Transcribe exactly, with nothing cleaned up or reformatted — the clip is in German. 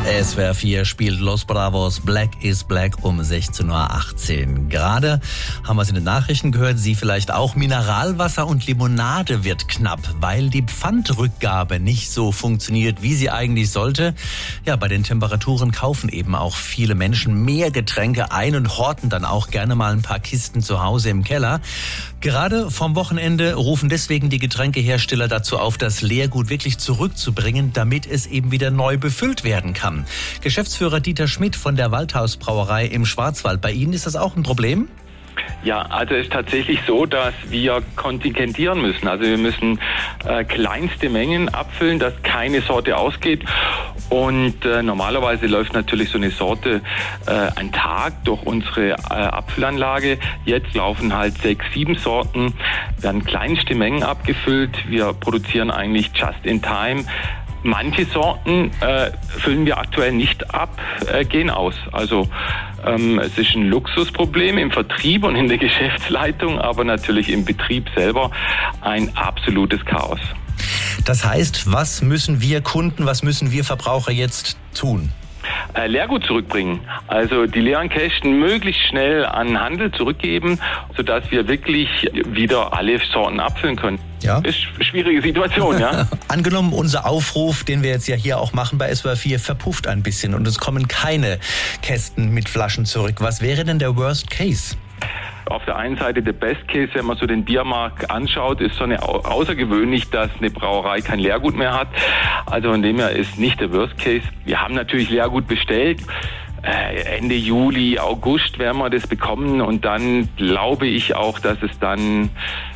S W R vier spielt Los Bravos Black is Black um sechzehn Uhr achtzehn. Gerade haben wir es in den Nachrichten gehört, Sie vielleicht auch. Mineralwasser und Limonade wird knapp, weil die Pfandrückgabe nicht so funktioniert, wie sie eigentlich sollte. Ja, bei den Temperaturen kaufen eben auch viele Menschen mehr Getränke ein und horten dann auch gerne mal ein paar Kisten zu Hause im Keller. Gerade vom Wochenende rufen deswegen die Getränkehersteller dazu auf, das Leergut wirklich zurückzubringen, damit es eben wieder neu befüllt werden kann. Geschäftsführer Dieter Schmidt von der Waldhausbrauerei im Schwarzwald. Bei Ihnen ist das auch ein Problem? Ja, also es ist tatsächlich so, dass wir kontingentieren müssen. Also wir müssen äh, kleinste Mengen abfüllen, dass keine Sorte ausgeht. Und äh, normalerweise läuft natürlich so eine Sorte äh, einen Tag durch unsere äh, Abfüllanlage. Jetzt laufen halt sechs, sieben Sorten, werden kleinste Mengen abgefüllt. Wir produzieren eigentlich just in time. Manche Sorten äh, füllen wir aktuell nicht ab, äh, gehen aus. Also ähm, es ist ein Luxusproblem im Vertrieb und in der Geschäftsleitung, aber natürlich im Betrieb selber ein absolutes Chaos. Das heißt, was müssen wir Kunden, was müssen wir Verbraucher jetzt tun? Äh, Leergut zurückbringen. Also die leeren Kästen möglichst schnell an den Handel zurückgeben, sodass wir wirklich wieder alle Sorten abfüllen können. Ja. Ist eine schwierige Situation, ja. Angenommen, unser Aufruf, den wir jetzt ja hier auch machen bei S W R vier, verpufft ein bisschen und es kommen keine Kästen mit Flaschen zurück. Was wäre denn der Worst Case? Auf der einen Seite der Best Case, wenn man so den Biermarkt anschaut, ist so eine au- außergewöhnlich, dass eine Brauerei kein Leergut mehr hat. Also von dem her ist nicht der Worst Case. Wir haben natürlich Leergut bestellt. Äh, Ende Juli, August werden wir das bekommen und dann glaube ich auch, dass es dann